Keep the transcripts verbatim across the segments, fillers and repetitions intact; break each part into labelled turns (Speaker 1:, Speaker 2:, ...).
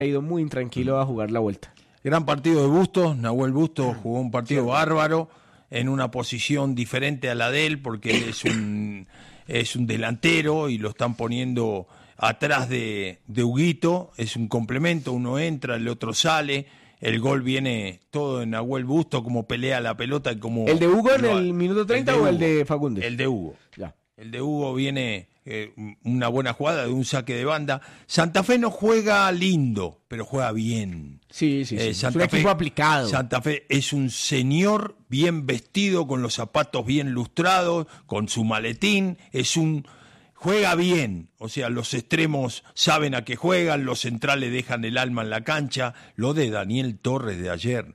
Speaker 1: ha ido muy intranquilo a jugar la vuelta.
Speaker 2: Gran partido de Bustos, Nahuel Bustos jugó un partido sí. bárbaro, en una posición diferente a la de él, porque él es un, es un delantero y lo están poniendo atrás de, de Huguito, es un complemento, uno entra, el otro sale, el gol viene todo en Nahuel Bustos, como pelea la pelota. Como
Speaker 1: ¿El de Hugo en el minuto treinta o el de Fagundes?
Speaker 2: El de Hugo.
Speaker 1: Ya.
Speaker 2: El de Hugo viene eh, una buena jugada de un saque de banda. Santa Fe no juega lindo, pero juega bien.
Speaker 1: Sí, sí, sí.
Speaker 2: Eh, Santa
Speaker 1: es un
Speaker 2: Fe,
Speaker 1: equipo aplicado.
Speaker 2: Santa Fe es un señor bien vestido, con los zapatos bien lustrados, con su maletín. Es un... Juega bien, o sea, los extremos saben a qué juegan, los centrales dejan el alma en la cancha. Lo de Daniel Torres de ayer,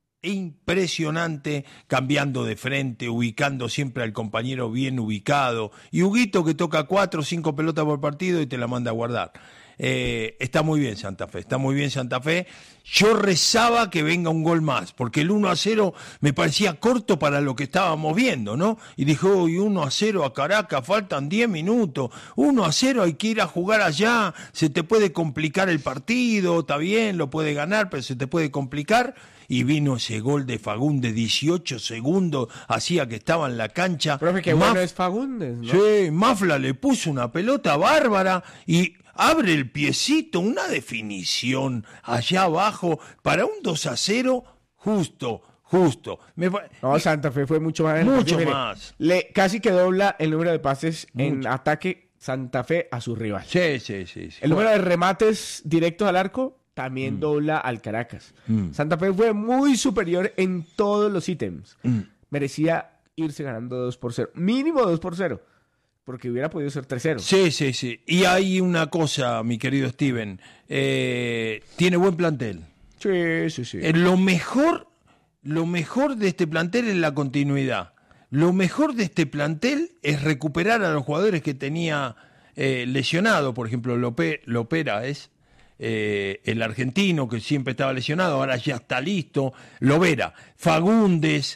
Speaker 2: impresionante, cambiando de frente, ubicando siempre al compañero bien ubicado. Y Huguito, que toca cuatro o cinco pelotas por partido y te la manda a guardar. Eh, está muy bien Santa Fe, está muy bien Santa Fe. Yo rezaba que venga un gol más, porque el uno a cero me parecía corto para lo que estábamos viendo, ¿no? Y dije, uy, uno a cero a Caracas, faltan diez minutos, uno a cero, hay que ir a jugar allá, se te puede complicar el partido, está bien, lo puede ganar, pero se te puede complicar. Y vino ese gol de Fagundes, dieciocho segundos, hacía que estaba en la cancha.
Speaker 1: Profe, qué
Speaker 2: Maf-
Speaker 1: bueno es Fagundes, ¿no?
Speaker 2: Sí, Mafla le puso una pelota bárbara y abre el piecito, una definición allá abajo para un dos a cero, justo, justo. Me fa-
Speaker 1: No, Santa Fe fue mucho más.
Speaker 2: Mucho
Speaker 1: Mire,
Speaker 2: más.
Speaker 1: Le, casi que dobla el número de pases
Speaker 2: Mucho.
Speaker 1: en ataque Santa Fe a su rival.
Speaker 2: Sí, sí, sí. sí.
Speaker 1: El número de remates directos al arco también mm. dobla al Caracas. Mm. Santa Fe fue muy superior en todos los ítems. Mm. Merecía irse ganando dos por cero. Mínimo dos por cero. Porque hubiera podido ser tres cero.
Speaker 2: Sí, sí, sí. Y hay una cosa, mi querido Steven. Eh, tiene buen plantel.
Speaker 1: Sí, sí, sí.
Speaker 2: Eh, lo mejor, lo mejor de este plantel es la continuidad. Lo mejor de este plantel es recuperar a los jugadores que tenía eh, lesionado. Por ejemplo, Lope, Lopera es eh, el argentino que siempre estaba lesionado, ahora ya está listo. Lovera, Fagundes,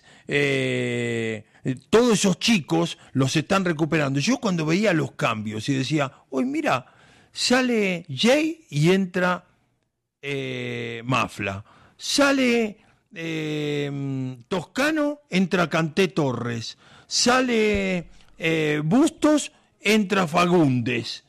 Speaker 2: eh, todos esos chicos los están recuperando. Yo cuando veía los cambios y decía, uy, mira, sale Jay y entra eh, Mafla. Sale eh, Toscano, entra Canté Torres. Sale eh, Bustos, entra Fagundes.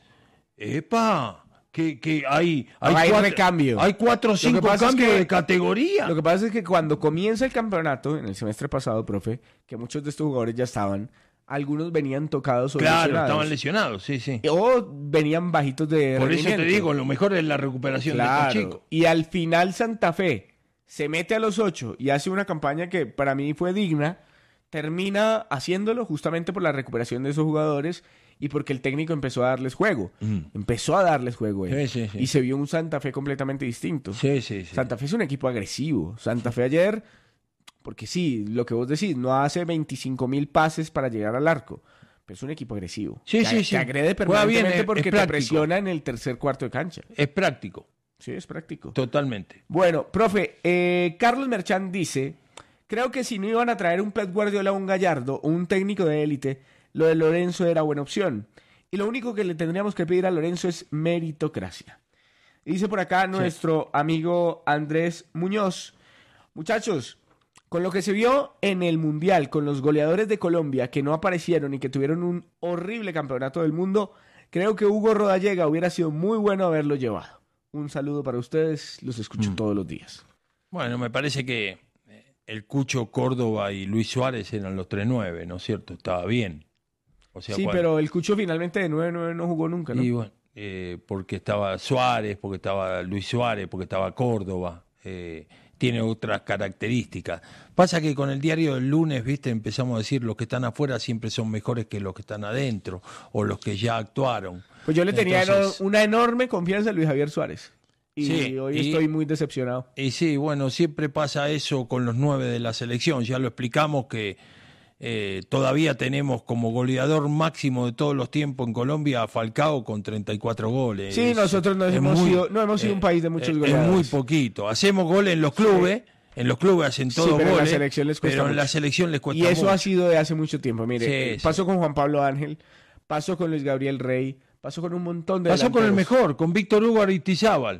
Speaker 2: ¡Epa! Que, que hay, hay,
Speaker 1: hay
Speaker 2: cuatro,
Speaker 1: recambio.
Speaker 2: Hay cuatro o cinco cambios es que, de categoría.
Speaker 1: Lo que pasa es que cuando comienza el campeonato, en el semestre pasado, profe, que muchos de estos jugadores ya estaban, algunos venían tocados o
Speaker 2: claro,
Speaker 1: lesionados.
Speaker 2: estaban lesionados, sí, sí.
Speaker 1: O venían bajitos de
Speaker 2: Por
Speaker 1: rendimiento.
Speaker 2: eso te digo, lo mejor es la recuperación
Speaker 1: claro.
Speaker 2: de estos chicos.
Speaker 1: Y al final Santa Fe se mete a los ocho y hace una campaña que para mí fue digna, termina haciéndolo justamente por la recuperación de esos jugadores y porque el técnico empezó a darles juego. Mm. Empezó a darles juego.
Speaker 2: Sí, sí, sí.
Speaker 1: Y se vio un Santa Fe completamente distinto.
Speaker 2: Sí, sí, sí.
Speaker 1: Santa Fe es un equipo agresivo. Santa Fe ayer, porque sí, lo que vos decís, no hace veinticinco mil pases para llegar al arco. Pero es un equipo agresivo.
Speaker 2: Sí,
Speaker 1: que,
Speaker 2: sí, sí.
Speaker 1: Que agrede permanentemente
Speaker 2: bien, es,
Speaker 1: porque
Speaker 2: es
Speaker 1: te presiona en el tercer cuarto de cancha.
Speaker 2: Es práctico.
Speaker 1: Sí, es práctico.
Speaker 2: Totalmente.
Speaker 1: Bueno, profe, eh, Carlos Merchán dice, creo que si no iban a traer un Pep Guardiola o un Gallardo o un técnico de élite, lo de Lorenzo era buena opción. Y lo único que le tendríamos que pedir a Lorenzo es meritocracia. Y dice por acá nuestro sí. amigo Andrés Muñoz. Muchachos, con lo que se vio en el Mundial, con los goleadores de Colombia que no aparecieron y que tuvieron un horrible campeonato del mundo, creo que Hugo Rodallega hubiera sido muy bueno haberlo llevado. Un saludo para ustedes, los escucho mm. todos los días.
Speaker 2: Bueno, me parece que el Cucho, Córdoba y Luis Suárez eran los tres nueve, ¿no es cierto? Estaba bien. O sea,
Speaker 1: sí,
Speaker 2: bueno,
Speaker 1: pero el Cucho finalmente de nueve nueve no jugó nunca, ¿no?
Speaker 2: Y bueno, eh, porque estaba Suárez, porque estaba Luis Suárez, porque estaba Córdoba. Eh, tiene otras características. Pasa que con el diario del lunes, viste, empezamos a decir los que están afuera siempre son mejores que los que están adentro o los que ya actuaron.
Speaker 1: Pues yo le tenía
Speaker 2: Entonces,
Speaker 1: una enorme confianza a Luis Javier Suárez. Y
Speaker 2: sí,
Speaker 1: hoy
Speaker 2: y,
Speaker 1: estoy muy decepcionado.
Speaker 2: Y sí, bueno, siempre pasa eso con los nueve de la selección. Ya lo explicamos que eh, todavía tenemos como goleador máximo de todos los tiempos en Colombia a Falcao con treinta y cuatro goles.
Speaker 1: Sí,
Speaker 2: es,
Speaker 1: nosotros no hemos, muy, sido, no hemos sido eh, un país de muchos
Speaker 2: eh,
Speaker 1: goleadores.
Speaker 2: Es muy poquito. Hacemos goles en los clubes. Sí. En los clubes hacen todos
Speaker 1: sí, pero
Speaker 2: goles,
Speaker 1: en la selección les cuesta
Speaker 2: pero
Speaker 1: mucho.
Speaker 2: en la selección les cuesta
Speaker 1: Y eso
Speaker 2: mucho.
Speaker 1: ha sido de hace mucho tiempo. Mire,
Speaker 2: sí,
Speaker 1: pasó
Speaker 2: sí.
Speaker 1: con Juan Pablo Ángel, pasó con Luis Gabriel Rey, pasó con un montón de
Speaker 2: Pasó
Speaker 1: delanteros.
Speaker 2: con el mejor, con Víctor Hugo Aristizábal,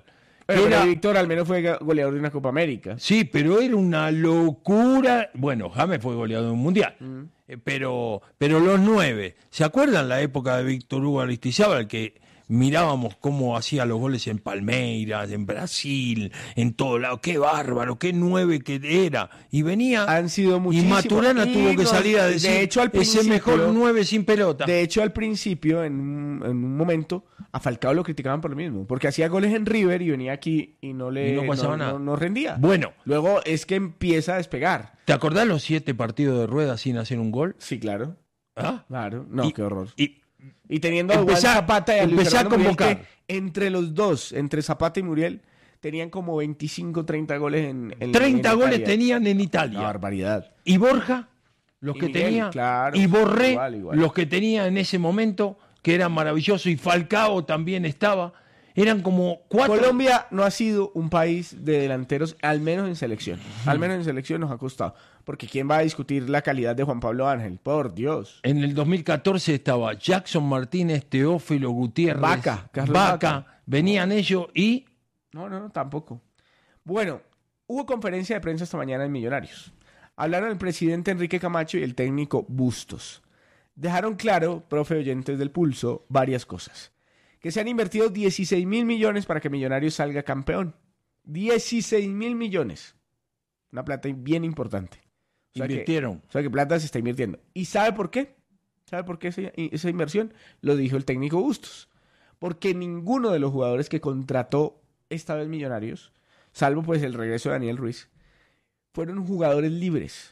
Speaker 1: Pero,
Speaker 2: Era-
Speaker 1: pero Víctor al menos fue goleador de una Copa América.
Speaker 2: Sí, pero era una locura. Bueno, James fue goleador de un mundial. Eh, Pero, pero los nueve, ¿se acuerdan la época de Víctor Hugo Aristizábal que mirábamos cómo hacía los goles en Palmeiras, en Brasil, en todo lado? Qué bárbaro, qué nueve que era. Y venía
Speaker 1: Han sido
Speaker 2: y
Speaker 1: muchísimos.
Speaker 2: Maturana
Speaker 1: Y
Speaker 2: tuvo que
Speaker 1: nos-
Speaker 2: salir a
Speaker 1: de
Speaker 2: decir
Speaker 1: hecho, al
Speaker 2: ese
Speaker 1: principio-
Speaker 2: mejor nueve sin pelota.
Speaker 1: De hecho, al principio, en un, en un momento, a Falcao lo criticaban por lo mismo. Porque hacía goles en River y venía aquí y no le
Speaker 2: Y no pasaba
Speaker 1: no,
Speaker 2: nada.
Speaker 1: no- no rendía.
Speaker 2: Bueno,
Speaker 1: Luego es que empieza a despegar.
Speaker 2: ¿te acordás los siete partidos de rueda sin hacer un gol?
Speaker 1: Sí, claro.
Speaker 2: ¿Ah?
Speaker 1: Claro. No,
Speaker 2: Y-
Speaker 1: qué horror.
Speaker 2: Y
Speaker 1: Y teniendo a Juan
Speaker 2: Empezá-
Speaker 1: Zapata y a Luis
Speaker 2: empezá a
Speaker 1: Fernando Muriel,
Speaker 2: convocar.
Speaker 1: que entre los dos, entre Zapata y Muriel, tenían como veinticinco, treinta goles en, en
Speaker 2: treinta
Speaker 1: en
Speaker 2: goles
Speaker 1: Italia.
Speaker 2: tenían en
Speaker 1: Una
Speaker 2: Italia.
Speaker 1: barbaridad.
Speaker 2: Y Borja, los
Speaker 1: Y
Speaker 2: que
Speaker 1: Miguel,
Speaker 2: tenía,
Speaker 1: claro,
Speaker 2: y Borré,
Speaker 1: igual, igual.
Speaker 2: los que tenía en ese momento, que eran maravillosos, y Falcao también estaba, eran como cuatro.
Speaker 1: Colombia no ha sido un país de delanteros, al menos en selección. Al menos en selección nos ha costado. Porque ¿quién va a discutir la calidad de Juan Pablo Ángel? Por Dios.
Speaker 2: En el dos mil catorce estaba Jackson Martínez, Teófilo Gutiérrez,
Speaker 1: Vaca, Carlos
Speaker 2: Vaca,
Speaker 1: Vaca.
Speaker 2: venían ellos y
Speaker 1: No, no, no, tampoco. Bueno, hubo conferencia de prensa esta mañana en Millonarios. Hablaron el presidente Enrique Camacho y el técnico Bustos. Dejaron claro, profe oyentes del Pulso, varias cosas. Que se han invertido dieciséis mil millones para que Millonarios salga campeón. dieciséis mil millones. Una plata bien importante. O sea que-
Speaker 2: invirtieron.
Speaker 1: o sea que plata se está invirtiendo. ¿Y sabe por qué? ¿Sabe por qué esa, esa inversión? Lo dijo el técnico Bustos. Porque ninguno de los jugadores que contrató esta vez Millonarios, salvo pues el regreso de Daniel Ruiz, fueron jugadores libres.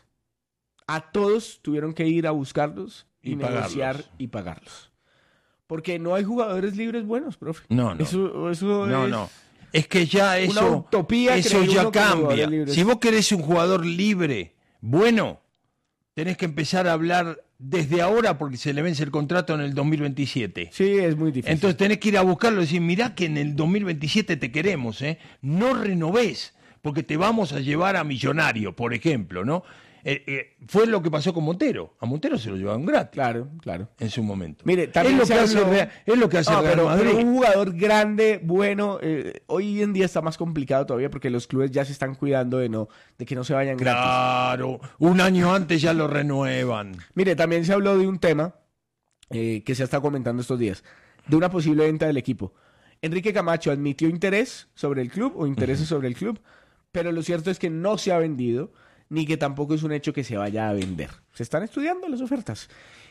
Speaker 1: A todos tuvieron que ir a buscarlos y,
Speaker 2: Y
Speaker 1: negociar
Speaker 2: pagarlos.
Speaker 1: y pagarlos. Porque no hay jugadores libres buenos, profe.
Speaker 2: No, no.
Speaker 1: Eso, eso
Speaker 2: No,
Speaker 1: es...
Speaker 2: no. Es que ya eso,
Speaker 1: utopía
Speaker 2: eso
Speaker 1: creer
Speaker 2: ya
Speaker 1: uno con los
Speaker 2: cambia.
Speaker 1: jugadores libres.
Speaker 2: Si vos querés un jugador libre, bueno, tenés que empezar a hablar desde ahora porque se le vence el contrato en el dos mil veintisiete.
Speaker 1: Sí, es muy difícil.
Speaker 2: Entonces tenés que ir a buscarlo y decir, mirá que en el dos mil veintisiete te queremos, ¿eh? No renovés, porque te vamos a llevar a Millonario, por ejemplo, ¿no? Eh, eh, fue lo que pasó con Montero. A Montero se lo llevaron gratis
Speaker 1: Claro, claro.
Speaker 2: en su momento.
Speaker 1: Mire, también
Speaker 2: es lo
Speaker 1: se
Speaker 2: que hace,
Speaker 1: habló-
Speaker 2: Real- es lo que hace
Speaker 1: No,
Speaker 2: Real
Speaker 1: pero,
Speaker 2: Madrid.
Speaker 1: pero un jugador grande, bueno, eh, hoy en día está más complicado todavía porque los clubes ya se están cuidando de no, de que no se vayan gratis.
Speaker 2: Claro, un año antes ya lo renuevan.
Speaker 1: Mire, también se habló de un tema eh, que se está comentando estos días, de una posible venta del equipo. Enrique Camacho admitió interés sobre el club o intereses sobre el club, pero lo cierto es que no se ha vendido, ni que tampoco es un hecho que se vaya a vender. Se están estudiando las ofertas.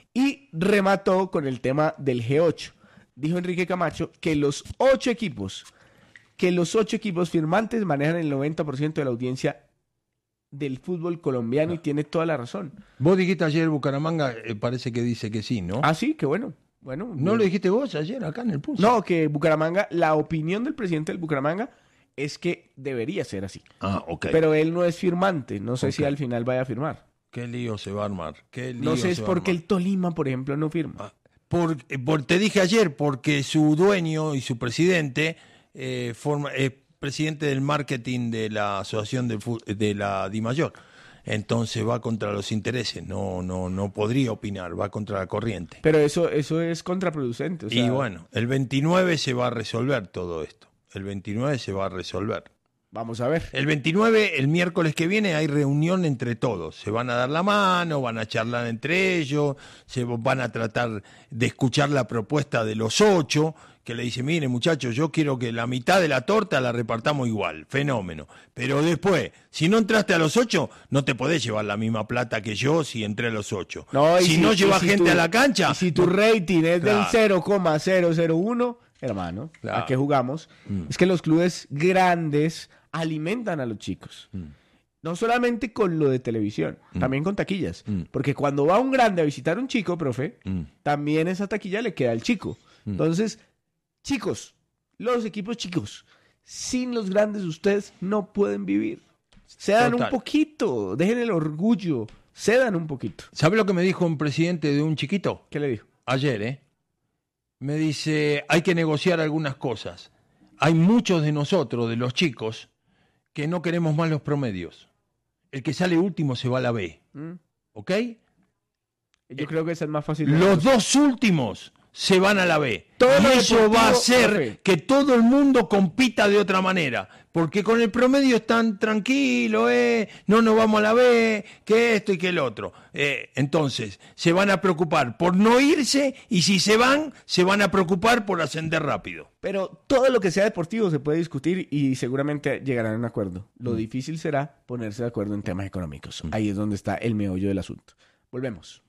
Speaker 1: Y remató con el tema del G ocho. Dijo Enrique Camacho que los ocho equipos, que los ocho equipos firmantes manejan el noventa por ciento de la audiencia del fútbol colombiano y tiene toda la razón.
Speaker 2: Vos dijiste ayer Bucaramanga, eh, parece que dice que sí, ¿no?
Speaker 1: Ah, sí, qué bueno. Bueno,
Speaker 2: ¿No
Speaker 1: bien.
Speaker 2: lo dijiste vos ayer acá en el Pulso?
Speaker 1: No, que Bucaramanga, la opinión del presidente del Bucaramanga es que debería ser así.
Speaker 2: Ah, ok.
Speaker 1: Pero él no es firmante. No sé
Speaker 2: Ok.
Speaker 1: si al final vaya a firmar.
Speaker 2: Qué lío se va a armar. Qué lío
Speaker 1: No sé es
Speaker 2: se va a
Speaker 1: porque
Speaker 2: armar.
Speaker 1: el Tolima, por ejemplo, no firma.
Speaker 2: Ah, por, eh, por- te dije ayer, porque su dueño y su presidente eh, forma, es presidente del marketing de la asociación del fu- de la DIMAYOR. Entonces va contra los intereses. No, no, no podría opinar, va contra la corriente.
Speaker 1: Pero eso, eso es contraproducente. o sea,
Speaker 2: Y bueno, el veintinueve se va a resolver todo esto. El veintinueve se va a resolver.
Speaker 1: Vamos a ver.
Speaker 2: El veintinueve, el miércoles que viene, hay reunión entre todos. Se van a dar la mano, van a charlar entre ellos, se van a tratar de escuchar la propuesta de los ocho, que le dice, mire muchachos, yo quiero que la mitad de la torta la repartamos igual, fenómeno. Pero después, si no entraste a los ocho, no te podés llevar la misma plata que yo si entré a los ocho.
Speaker 1: No, y
Speaker 2: si, no
Speaker 1: y
Speaker 2: llevas
Speaker 1: si
Speaker 2: gente
Speaker 1: tu-
Speaker 2: a la cancha...
Speaker 1: y si tu rating es del
Speaker 2: Claro.
Speaker 1: cero coma cero cero uno, hermano,
Speaker 2: Claro.
Speaker 1: ¿a qué jugamos? Es que los clubes grandes alimentan a los chicos. No solamente con lo de televisión, también con taquillas.
Speaker 2: Mm.
Speaker 1: Porque cuando va un grande a visitar a un chico, profe,
Speaker 2: Mm.
Speaker 1: también esa taquilla le queda al chico. Entonces, chicos, los equipos chicos, sin los grandes ustedes no pueden vivir. Cedan
Speaker 2: Total.
Speaker 1: un poquito, dejen el orgullo, cedan un poquito.
Speaker 2: ¿Sabe lo que me dijo un presidente de un chiquito?
Speaker 1: ¿Qué le dijo?
Speaker 2: Ayer, ¿eh? Me dice, hay que negociar algunas cosas. Hay muchos de nosotros, de los chicos, que no queremos más los promedios. El que sale último se va a la B,
Speaker 1: ¿Mm?
Speaker 2: ¿ok?
Speaker 1: Yo creo que esa es más fácil. de
Speaker 2: Los
Speaker 1: negociar.
Speaker 2: dos últimos se van a la B.
Speaker 1: Todo
Speaker 2: y
Speaker 1: lo
Speaker 2: eso
Speaker 1: deportivo,
Speaker 2: va a hacer
Speaker 1: profe.
Speaker 2: que todo el mundo compita de otra manera. Porque con el promedio están tranquilos, eh, no nos vamos a la B, que esto y que el otro. Eh, entonces, se van a preocupar por no irse y si se van, se van a preocupar por ascender rápido.
Speaker 1: Pero todo lo que sea deportivo se puede discutir y seguramente llegarán a un acuerdo. Lo mm. difícil será ponerse de acuerdo en temas económicos. Mm. Ahí es donde está el meollo del asunto. Volvemos.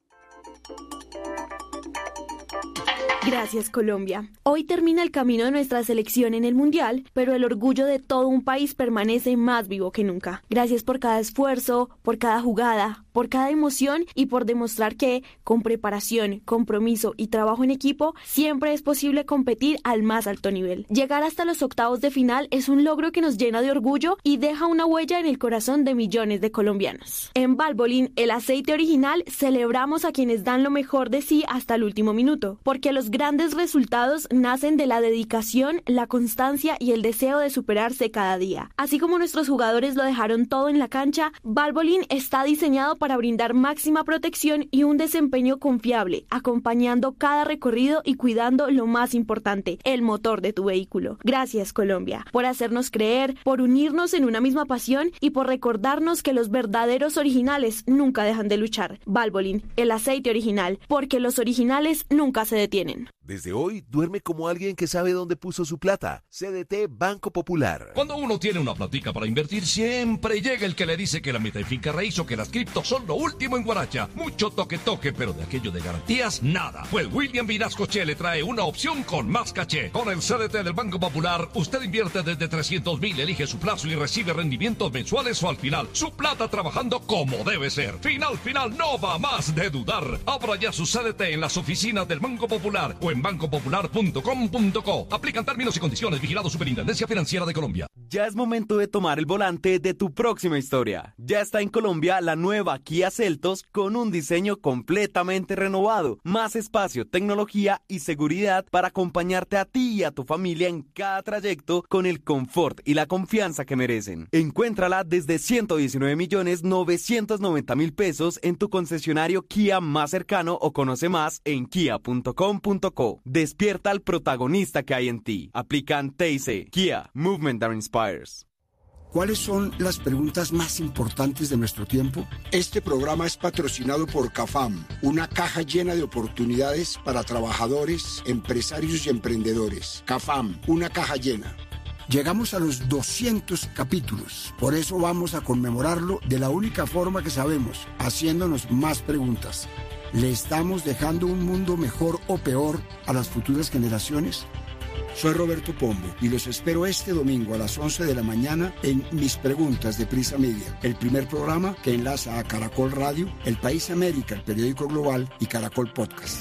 Speaker 3: Gracias, Colombia. Hoy termina el camino de nuestra selección en el Mundial, pero el orgullo de todo un país permanece más vivo que nunca. Gracias por cada esfuerzo, por cada jugada, por cada emoción y por demostrar que, con preparación, compromiso y trabajo en equipo, siempre es posible competir al más alto nivel. Llegar hasta los octavos de final es un logro que nos llena de orgullo y deja una huella en el corazón de millones de colombianos. En Valvoline, el aceite original, celebramos a quienes dan lo mejor de sí hasta el último minuto, porque los grandes resultados nacen de la dedicación, la constancia y el deseo de superarse cada día. Así como nuestros jugadores lo dejaron todo en la cancha, Valvoline está diseñado para brindar máxima protección y un desempeño confiable, acompañando cada recorrido y cuidando lo más importante, el motor de tu vehículo. Gracias, Colombia, por hacernos creer, por unirnos en una misma pasión y por recordarnos que los verdaderos originales nunca dejan de luchar. Valvoline, el aceite original, porque los originales nunca se detienen.
Speaker 4: Desde hoy, duerme como alguien que sabe dónde puso su plata. C D T Banco Popular.
Speaker 5: Cuando uno tiene una platica para invertir, siempre llega el que le dice que la meta en finca raíz o que las criptos son lo último en Guaracha. Mucho toque toque, pero de aquello de garantías, nada. Pues William Vinasco Che le trae una opción con más caché. Con el C D T del Banco Popular, usted invierte desde trescientos mil, elige su plazo y recibe rendimientos mensuales o al final. Su plata trabajando como debe ser. Final, final, no va más de dudar. Abra ya su C D T en las oficinas del Banco Popular o en banco popular punto com punto co. Aplican términos y condiciones. Vigilado Superintendencia Financiera de Colombia.
Speaker 6: Ya es momento de tomar el volante de tu próxima historia. Ya está en Colombia la nueva Kia Seltos con un diseño completamente renovado, más espacio, tecnología y seguridad para acompañarte a ti y a tu familia en cada trayecto con el confort y la confianza que merecen. Encuéntrala desde ciento diecinueve millones novecientos noventa mil pesos en tu concesionario Kia más cercano o conoce más en kia punto com punto co. Despierta al protagonista que hay en ti. Aplican T I C. Kia, Movement that Inspires.
Speaker 7: ¿Cuáles son las preguntas más importantes de nuestro tiempo? Este programa es patrocinado por CAFAM, una caja llena de oportunidades para trabajadores, empresarios y emprendedores. CAFAM, una caja llena. Llegamos a los doscientos capítulos, por eso vamos a conmemorarlo de la única forma que sabemos, haciéndonos más preguntas. ¿Le estamos dejando un mundo mejor o peor a las futuras generaciones? Soy Roberto Pombo y los espero este domingo a las once de la mañana en Mis Preguntas de Prisa Media, el primer programa que enlaza a Caracol Radio, El País América, el periódico global y Caracol Podcast.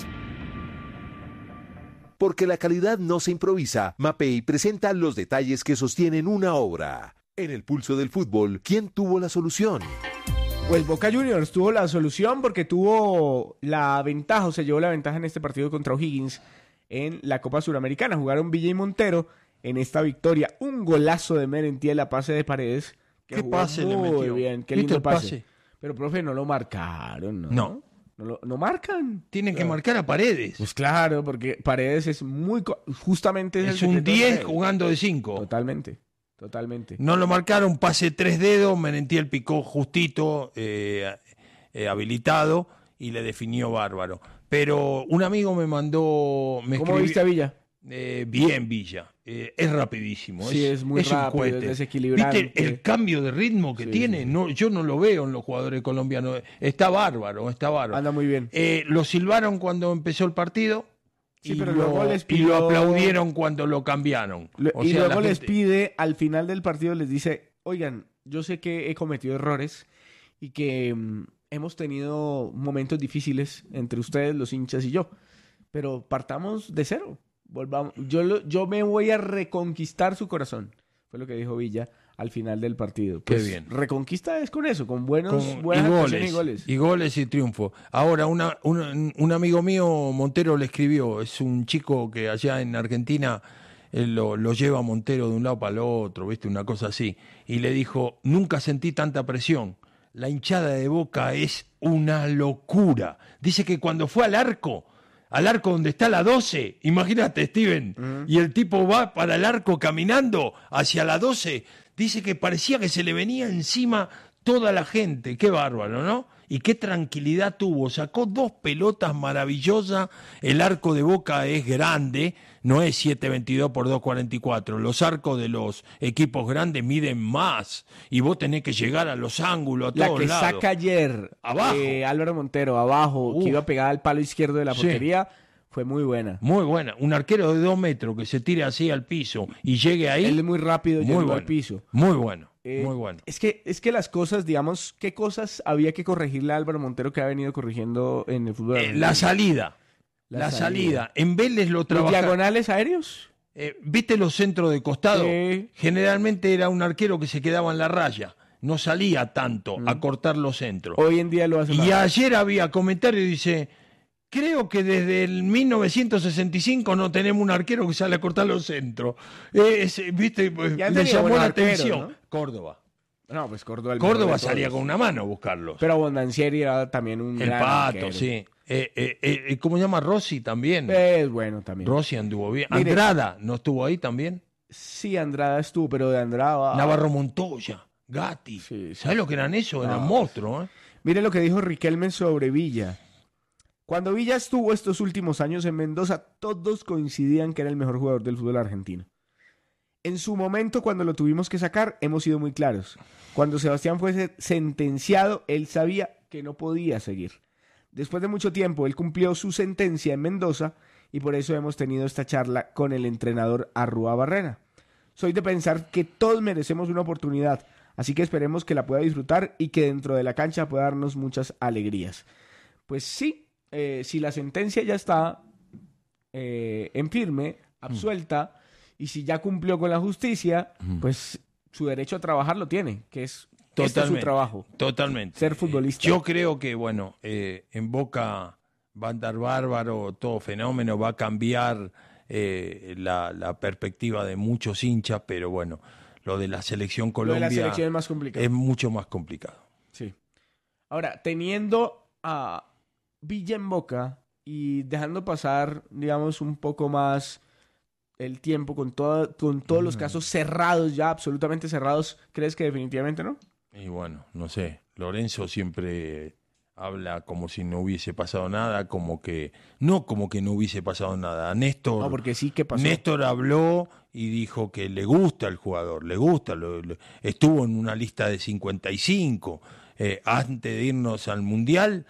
Speaker 4: Porque la calidad no se improvisa, Mapei presenta los detalles que sostienen una obra. En el pulso del fútbol, ¿quién tuvo la solución?
Speaker 1: Pues Boca Juniors tuvo la solución porque tuvo la ventaja, o se llevó la ventaja en este partido contra O'Higgins en la Copa Suramericana. Jugaron Villa y Montero en esta victoria. Un golazo de Merentiel a pase de Paredes.
Speaker 2: Que ¿Qué pase le metió?
Speaker 1: Bien, qué lindo pase. pase. Pero, profe, no lo marcaron, ¿no?
Speaker 2: No.
Speaker 1: No, lo, no marcan.
Speaker 2: Tienen que marcar a Paredes.
Speaker 1: Pues claro, porque Paredes es muy... Justamente es,
Speaker 2: es
Speaker 1: el
Speaker 2: un diez jugando de cinco.
Speaker 1: Totalmente. Totalmente.
Speaker 2: No lo marcaron, pase tres dedos, Merentiel picó justito, eh, eh, habilitado, y le definió bárbaro. Pero un amigo me mandó... Me
Speaker 1: ¿Cómo
Speaker 2: escribió,
Speaker 1: viste a Villa?
Speaker 2: Eh, bien, Villa. Eh, es rapidísimo.
Speaker 1: Sí, es, es muy
Speaker 2: es
Speaker 1: rápido, es desequilibrante.
Speaker 2: ¿Viste el cambio de ritmo que sí, tiene? Sí. No, yo no lo veo en los jugadores colombianos. Está bárbaro, está bárbaro.
Speaker 1: Anda muy bien.
Speaker 2: Eh, lo silbaron cuando empezó el partido.
Speaker 1: Sí,
Speaker 2: y,
Speaker 1: pero
Speaker 2: lo,
Speaker 1: luego les pidió...
Speaker 2: y lo aplaudieron cuando lo cambiaron.
Speaker 1: O y sea, luego les gente... pide, al final del partido les dice, oigan, yo sé que he cometido errores y que um, hemos tenido momentos difíciles entre ustedes, los hinchas y yo, pero partamos de cero. Volvamos. Yo, lo, yo me voy a reconquistar su corazón. Fue lo que dijo Villa al final del partido. Pues,
Speaker 2: Qué bien.
Speaker 1: Reconquista es con eso, con buenos
Speaker 2: con,
Speaker 1: buenas
Speaker 2: y goles,
Speaker 1: y goles.
Speaker 2: Y goles y triunfo. Ahora, una, una, un amigo mío, Montero, le escribió, es un chico que allá en Argentina él lo, lo lleva a Montero de un lado para el otro, ¿viste? Una cosa así. Y le dijo, nunca sentí tanta presión. La hinchada de Boca es una locura. Dice que cuando fue al arco, al arco donde está la doce. Imagínate, Steven. Uh-huh. Y el tipo va para el arco caminando hacia la doce. Dice que parecía que se le venía encima toda la gente. Qué bárbaro, ¿no? Y qué tranquilidad tuvo. Sacó dos pelotas maravillosas. El arco de Boca es grande. No es siete veintidós por dos cuarenta y cuatro. Los arcos de los equipos grandes miden más. Y vos tenés que llegar a los ángulos, a
Speaker 1: la
Speaker 2: todos lados.
Speaker 1: La que saca ayer
Speaker 2: abajo.
Speaker 1: Eh, Álvaro Montero, abajo, Uf. que iba pegada al palo izquierdo de la portería, sí. fue muy buena.
Speaker 2: Muy buena. Un arquero de dos metros que se tire así al piso y llegue ahí.
Speaker 1: Él es muy rápido
Speaker 2: muy
Speaker 1: llegando
Speaker 2: bueno.
Speaker 1: al piso.
Speaker 2: Muy bueno.
Speaker 1: Eh,
Speaker 2: muy bueno.
Speaker 1: Es que, es que las cosas, digamos, ¿qué cosas había que corregirle a Álvaro Montero que ha venido corrigiendo en el fútbol?
Speaker 2: Eh, la salida. La, la salida. salida. En Vélez lo trabaja.
Speaker 1: ¿Los diagonales aéreos?
Speaker 2: Eh, ¿Viste los centros de costado?
Speaker 1: Sí.
Speaker 2: Generalmente era un arquero que se quedaba en la raya. No salía tanto mm. a cortar los centros.
Speaker 1: Hoy en día lo hace
Speaker 2: Y
Speaker 1: más.
Speaker 2: ayer había comentario y dice, creo que desde el mil novecientos sesenta y cinco no tenemos un arquero que sale a cortar los centros. Eh, es, ¿Viste? Le llamó la arquero, atención. ¿No? Córdoba.
Speaker 1: No, pues Córdoba.
Speaker 2: Córdoba salía con una mano a buscarlos.
Speaker 1: Pero Bondancieri era también un
Speaker 2: El
Speaker 1: gran
Speaker 2: Pato,
Speaker 1: arquero.
Speaker 2: sí. Eh, eh, eh, ¿Cómo se llama? Rossi también.
Speaker 1: Es bueno también.
Speaker 2: Rossi anduvo bien.
Speaker 1: Mire,
Speaker 2: Andrada, ¿no estuvo ahí también?
Speaker 1: Sí, Andrada estuvo, pero de Andrada...
Speaker 2: Navarro Montoya, Gatti. Sí, sí. ¿Sabes lo que eran eso? Eran no. monstruos. ¿eh?
Speaker 1: Mire lo que dijo Riquelme sobre Villa. Cuando Villa estuvo estos últimos años en Mendoza, todos coincidían que era el mejor jugador del fútbol argentino. En su momento, cuando lo tuvimos que sacar, hemos sido muy claros. Cuando Sebastián fue sentenciado, él sabía que no podía seguir. Después de mucho tiempo, él cumplió su sentencia en Mendoza y por eso hemos tenido esta charla con el entrenador Arrua Barrena. Soy de pensar que todos merecemos una oportunidad, así que esperemos que la pueda disfrutar y que dentro de la cancha pueda darnos muchas alegrías. Pues sí, eh, si la sentencia ya está eh, en firme, absuelta, mm. y si ya cumplió con la justicia, mm. pues su derecho a trabajar lo tiene, que es... Este es su trabajo.
Speaker 2: Totalmente.
Speaker 1: Ser futbolista.
Speaker 2: Yo creo que, bueno, eh, en Boca va a andar bárbaro, todo fenómeno, va a cambiar eh, la, la perspectiva de muchos hinchas, pero bueno, lo de la selección Colombia
Speaker 1: lo de la selección es más complicado.
Speaker 2: Es mucho más complicado.
Speaker 1: Sí. Ahora, teniendo a Villa en Boca y dejando pasar, digamos, un poco más el tiempo con, toda, con todos los casos cerrados ya, absolutamente cerrados, ¿crees que definitivamente no?
Speaker 2: Y bueno, no sé, Lorenzo siempre habla como si no hubiese pasado nada, como que, no como que no hubiese pasado nada. Néstor,
Speaker 1: no, porque sí que pasó.
Speaker 2: Néstor habló y dijo que le gusta el jugador, le gusta, lo, lo, estuvo en una lista de cincuenta y cinco, eh, antes de irnos al Mundial,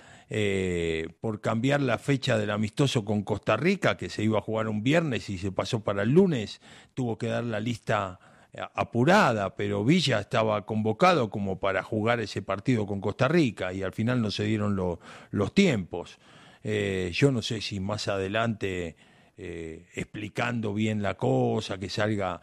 Speaker 2: eh, por cambiar la fecha del amistoso con Costa Rica, que se iba a jugar un viernes y se pasó para el lunes, tuvo que dar la lista apurada, pero Villa estaba convocado como para jugar ese partido con Costa Rica y al final no se dieron lo, los tiempos. Eh, yo no sé si más adelante, eh, explicando bien la cosa, que salga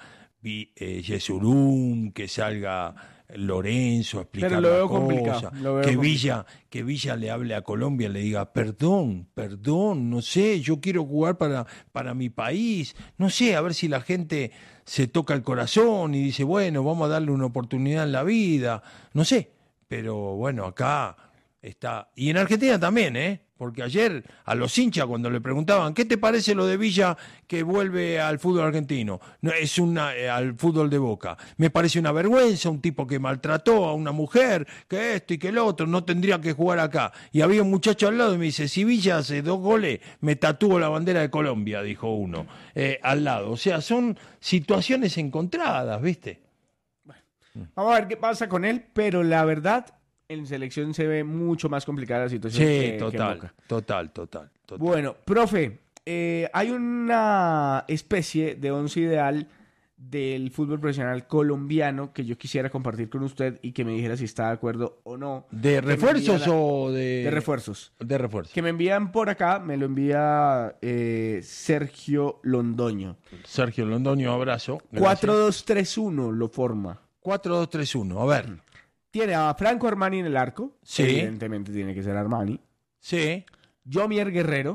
Speaker 2: eh, Yesurum, que salga Lorenzo a explicar
Speaker 1: pero lo veo
Speaker 2: la cosa,
Speaker 1: complicado, lo veo
Speaker 2: que Villa, que Villa le hable a Colombia y le diga, perdón, perdón, no sé, yo quiero jugar para, para mi país, no sé, a ver si la gente se toca el corazón y dice, bueno, vamos a darle una oportunidad en la vida, no sé, pero bueno, acá está, y en Argentina también, ¿eh? Porque ayer a los hinchas cuando le preguntaban, ¿qué te parece lo de Villa que vuelve al fútbol argentino? No, es una, eh, al fútbol de Boca. Me parece una vergüenza, un tipo que maltrató a una mujer, que esto y que lo otro, no tendría que jugar acá. Y había un muchacho al lado y me dice, si Villa hace dos goles, me tatúo la bandera de Colombia, dijo uno, eh, al lado. O sea, son situaciones encontradas, ¿viste?
Speaker 1: Bueno, vamos a ver qué pasa con él, pero la verdad... en selección se ve mucho más complicada la situación.
Speaker 2: Sí,
Speaker 1: que,
Speaker 2: total,
Speaker 1: que en Boca.
Speaker 2: total, total, total.
Speaker 1: Bueno, profe, eh, hay una especie de once ideal del fútbol profesional colombiano que yo quisiera compartir con usted y que me dijera si está de acuerdo o no.
Speaker 2: ¿De refuerzos la... o de...?
Speaker 1: De refuerzos.
Speaker 2: De refuerzos.
Speaker 1: Que me envían por acá, me lo envía eh, Sergio Londoño.
Speaker 2: Sergio Londoño, abrazo.
Speaker 1: cuatro dos tres uno lo forma.
Speaker 2: cuatro dos tres uno, a ver.
Speaker 1: Tiene a Franco Armani en el arco.
Speaker 2: Sí.
Speaker 1: Evidentemente tiene que ser Armani.
Speaker 2: Sí.
Speaker 1: Yomier Guerrero.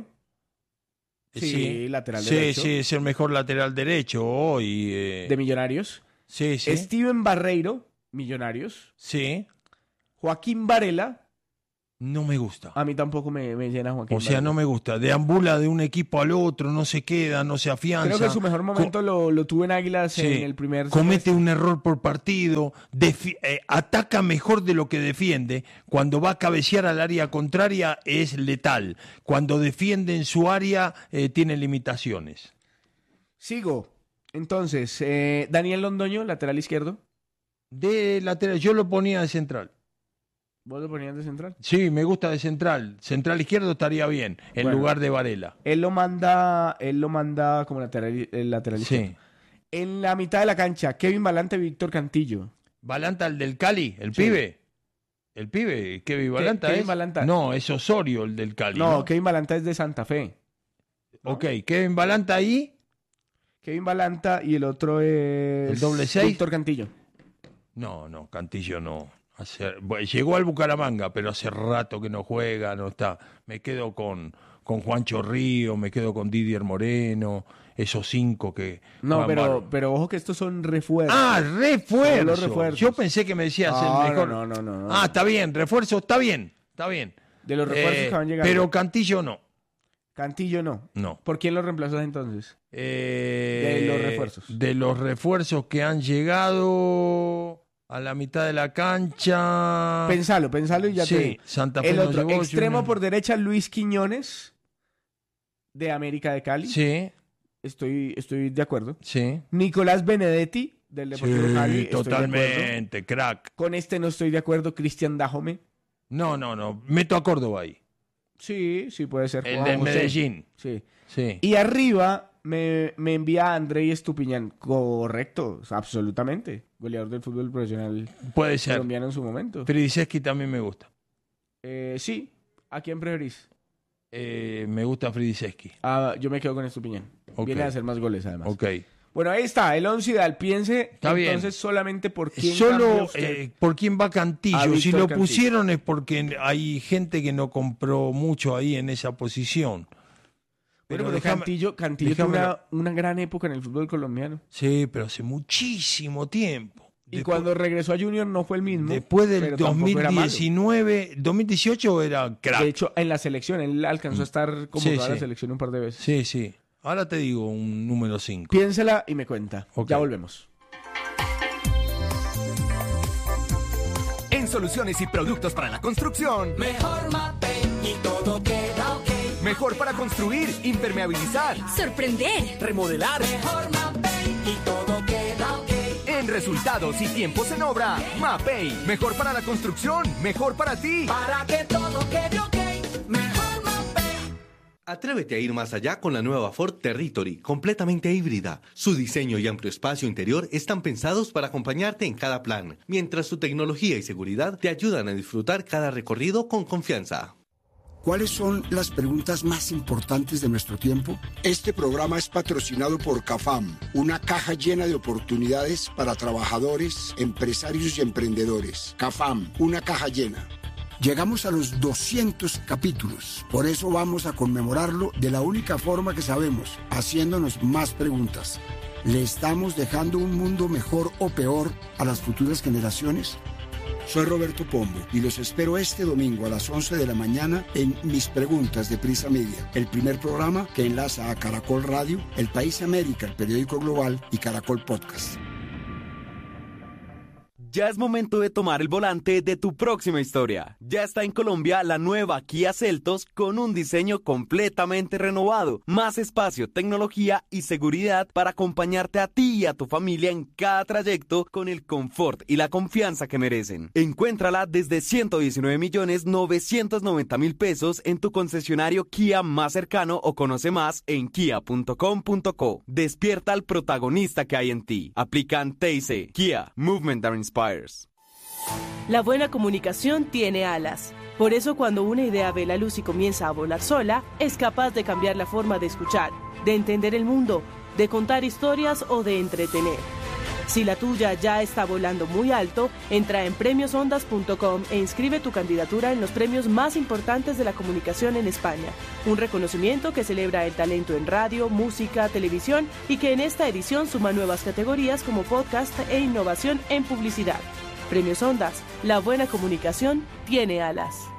Speaker 1: Sí, sí, lateral
Speaker 2: sí,
Speaker 1: derecho.
Speaker 2: Sí, es el mejor lateral derecho hoy. Eh...
Speaker 1: De Millonarios.
Speaker 2: Sí, sí.
Speaker 1: Steven Barreiro, Millonarios.
Speaker 2: Sí.
Speaker 1: Joaquín Varela.
Speaker 2: No me gusta.
Speaker 1: A mí tampoco me, me llena Joaquín
Speaker 2: O sea,
Speaker 1: Vargas.
Speaker 2: no me gusta. Deambula de un equipo al otro, no se queda, no se afianza.
Speaker 1: Creo que su mejor momento
Speaker 2: Co-
Speaker 1: lo, lo tuvo en Águilas
Speaker 2: Sí.
Speaker 1: en el primer
Speaker 2: Comete
Speaker 1: semestre.
Speaker 2: un error por partido, defi- eh, ataca mejor de lo que defiende. Cuando va a cabecear al área contraria es letal. Cuando defiende en su área eh, tiene limitaciones.
Speaker 1: Sigo. Entonces, eh, Daniel Londoño, lateral izquierdo.
Speaker 2: De lateral, yo lo ponía de central.
Speaker 1: ¿Vos lo ponías de central?
Speaker 2: Sí, me gusta de central. Central izquierdo estaría bien, en
Speaker 1: Bueno.
Speaker 2: lugar de Varela.
Speaker 1: Él lo manda, él lo manda como lateral, el lateral izquierdo.
Speaker 2: Sí.
Speaker 1: En la mitad de la cancha, Kevin Balante, Víctor Cantillo.
Speaker 2: Balanta, el del Cali, el
Speaker 1: Sí.
Speaker 2: pibe. El pibe, Kevin Balanta
Speaker 1: Kevin
Speaker 2: es.
Speaker 1: Balanta.
Speaker 2: No, es Osorio el del Cali.
Speaker 1: No,
Speaker 2: No,
Speaker 1: Kevin Balanta es de Santa Fe.
Speaker 2: Ok, Kevin Balanta ahí.
Speaker 1: Kevin Balanta y el otro es...
Speaker 2: ¿El doble seis?
Speaker 1: Víctor Cantillo.
Speaker 2: No, no, Cantillo no. Hace- bueno, llegó al Bucaramanga, pero hace rato que no juega, no está. Me quedo con, con Juancho Río, me quedo con Didier Moreno, esos cinco que.
Speaker 1: No,
Speaker 2: juegan
Speaker 1: pero,
Speaker 2: bárbaro.
Speaker 1: pero ojo que estos son refuerzos.
Speaker 2: Ah, refuerzo.
Speaker 1: Solo refuerzos.
Speaker 2: Yo pensé que me decías
Speaker 1: No,
Speaker 2: el mejor.
Speaker 1: no, no, no, no.
Speaker 2: Ah, está bien, refuerzo, está bien, está bien.
Speaker 1: De los refuerzos
Speaker 2: Eh,
Speaker 1: que van llegando.
Speaker 2: Pero Cantillo no.
Speaker 1: Cantillo no.
Speaker 2: No.
Speaker 1: ¿Por quién lo reemplazó entonces?
Speaker 2: Eh,
Speaker 1: De los refuerzos.
Speaker 2: De los refuerzos que han llegado a la mitad de la cancha.
Speaker 1: Pensalo, pensalo y ya
Speaker 2: sí,
Speaker 1: te digo.
Speaker 2: Santa Fe
Speaker 1: El
Speaker 2: no
Speaker 1: otro,
Speaker 2: llegó,
Speaker 1: extremo
Speaker 2: Junior-
Speaker 1: por derecha, Luis Quiñones, de América de Cali.
Speaker 2: Sí,
Speaker 1: Estoy, estoy de acuerdo.
Speaker 2: sí.
Speaker 1: Nicolás Benedetti, del Deportivo
Speaker 2: Sí,
Speaker 1: Cali. estoy de acuerdo.
Speaker 2: totalmente, crack.
Speaker 1: Con este no estoy de acuerdo. Cristian Dajome.
Speaker 2: No, no, no. Meto a Córdoba ahí.
Speaker 1: Sí, sí puede ser.
Speaker 2: El
Speaker 1: Juan
Speaker 2: de
Speaker 1: José.
Speaker 2: Medellín.
Speaker 1: Sí.
Speaker 2: Sí.
Speaker 1: Y arriba me, me envía a Andrei Estupiñán. Correcto, absolutamente. Goleador del fútbol profesional
Speaker 2: Puede ser.
Speaker 1: colombiano en su momento.
Speaker 2: Fridiseski también me gusta.
Speaker 1: Eh, sí, ¿a quién preferís?
Speaker 2: Eh, me gusta Fridiseski.
Speaker 1: Ah, yo me quedo con Estupiñán.
Speaker 2: Ok.
Speaker 1: Viene a hacer más goles además.
Speaker 2: Ok.
Speaker 1: Bueno, ahí está, el once ideal. Piense
Speaker 2: Está bien.
Speaker 1: entonces solamente por quién cambia
Speaker 2: Solo
Speaker 1: usted.
Speaker 2: eh, por quién va
Speaker 1: A
Speaker 2: Cantillo.
Speaker 1: Víctor
Speaker 2: Si lo
Speaker 1: Cantillo.
Speaker 2: pusieron es porque hay gente que no compró mucho ahí en esa posición.
Speaker 1: Bueno, pero
Speaker 2: déjame-
Speaker 1: Cantillo, Cantillo tuvo
Speaker 2: déjamelo.
Speaker 1: una, una gran época en el fútbol colombiano.
Speaker 2: Sí, pero hace muchísimo tiempo.
Speaker 1: Y
Speaker 2: Después-
Speaker 1: cuando regresó a Junior no fue el mismo.
Speaker 2: Después del
Speaker 1: pero tampoco era
Speaker 2: dos mil
Speaker 1: malo.
Speaker 2: diecinueve, dos mil dieciocho era crack.
Speaker 1: De hecho, en la selección, él alcanzó a estar convocado
Speaker 2: Sí,
Speaker 1: a la
Speaker 2: sí.
Speaker 1: selección un par de veces.
Speaker 2: Sí, sí. Ahora te digo un número cinco.
Speaker 1: Piénsela y me cuenta.
Speaker 2: Ok.
Speaker 1: Ya volvemos.
Speaker 8: En soluciones y productos para la construcción,
Speaker 9: Mejor Mapei y todo queda ok.
Speaker 8: mejor para construir, impermeabilizar,
Speaker 9: Sorprender.
Speaker 8: remodelar.
Speaker 9: Mejor Mapei y todo queda ok.
Speaker 8: En resultados y tiempos en obra, Mapei, mejor para la construcción, mejor para ti.
Speaker 9: Para que todo quede ok. Mejor Mapei.
Speaker 10: Atrévete a ir más allá con la nueva Ford Territory, completamente híbrida. Su diseño y amplio espacio interior están pensados para acompañarte en cada plan, mientras su tecnología y seguridad te ayudan a disfrutar cada recorrido con confianza.
Speaker 7: ¿Cuáles son las preguntas más importantes de nuestro tiempo? Este programa es patrocinado por CAFAM, una caja llena de oportunidades para trabajadores, empresarios y emprendedores. CAFAM, una caja llena. Llegamos a los doscientos capítulos, por eso vamos a conmemorarlo de la única forma que sabemos, haciéndonos más preguntas. ¿Le estamos dejando un mundo mejor o peor a las futuras generaciones? Soy Roberto Pombo y los espero este domingo a las once de la mañana en Mis Preguntas de Prisa Media, el primer programa que enlaza a Caracol Radio, El País América, el periódico global y Caracol Podcast.
Speaker 6: Ya es momento de tomar el volante de tu próxima historia. Ya está en Colombia la nueva Kia Seltos con un diseño completamente renovado, más espacio, tecnología y seguridad para acompañarte a ti y a tu familia en cada trayecto con el confort y la confianza que merecen. Encuéntrala desde ciento diecinueve millones novecientos noventa mil pesos en tu concesionario Kia más cercano o conoce más en kia punto com punto co. Despierta al protagonista que hay en ti. Aplican T I C. Kia, Movement that Inspires.
Speaker 11: La buena comunicación tiene alas. Por eso cuando una idea ve la luz y comienza a volar sola, es capaz de cambiar la forma de escuchar, de entender el mundo, de contar historias o de entretener. Si la tuya ya está volando muy alto, entra en premios ondas punto com e inscribe tu candidatura en los premios más importantes de la comunicación en España. Un reconocimiento que celebra el talento en radio, música, televisión y que en esta edición suma nuevas categorías como podcast e innovación en publicidad. Premios Ondas, la buena comunicación tiene alas.